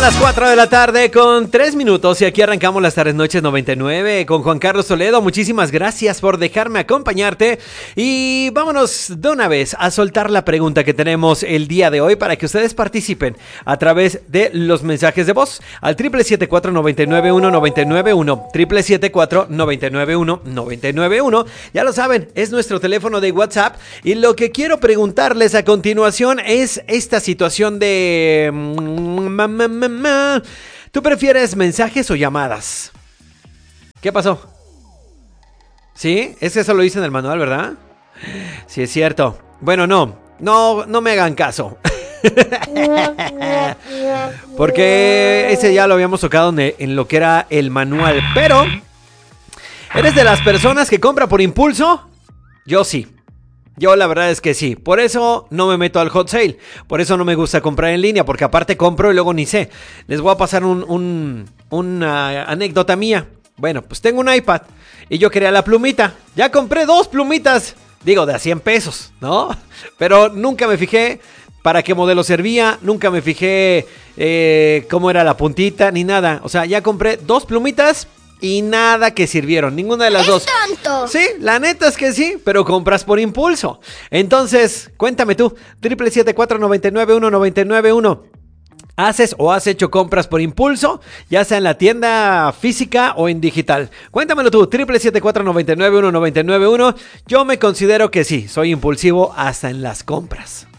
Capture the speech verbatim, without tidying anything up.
las cuatro de la tarde con tres minutos y aquí arrancamos las tardes noches noventa y nueve con Juan Carlos Toledo. Muchísimas gracias por dejarme acompañarte y vámonos de una vez a soltar la pregunta que tenemos el día de hoy para que ustedes participen a través de los mensajes de voz al triple siete cuatro nueve nueve uno nueve nueve uno, triple siete cuatro nueve nueve uno nueve nueve uno. Ya lo saben, es nuestro teléfono de WhatsApp y lo que quiero preguntarles a continuación es esta situación de... ¿Tú prefieres mensajes o llamadas? ¿Qué pasó? ¿Sí? Es que eso lo dice en el manual, ¿verdad? Sí, es cierto. Bueno, no. No, no me hagan caso. Porque ese ya lo habíamos tocado en, en lo que era el manual. Pero, ¿eres de las personas que compra por impulso? Yo sí. Yo la verdad es que sí, por eso no me meto al hot sale, por eso no me gusta comprar en línea, porque aparte compro y luego ni sé. Les voy a pasar un, un, una anécdota mía. Bueno, pues tengo un iPad y yo quería la plumita, ya compré dos plumitas, digo de a cien pesos, ¿no? Pero nunca me fijé para qué modelo servía, nunca me fijé eh, cómo era la puntita, ni nada. O sea, ya compré dos plumitas y nada que sirvieron, ninguna de las dos. ¡Tonto! Sí, la neta es que sí, pero compras por impulso. Entonces, cuéntame tú, triple siete cuatro nueve nueve uno nueve nueve uno. ¿Haces o has hecho compras por impulso? Ya sea en la tienda física o en digital. Cuéntamelo tú, triple siete cuatro nueve nueve uno nueve nueve uno. Yo me considero que sí, soy impulsivo hasta en las compras.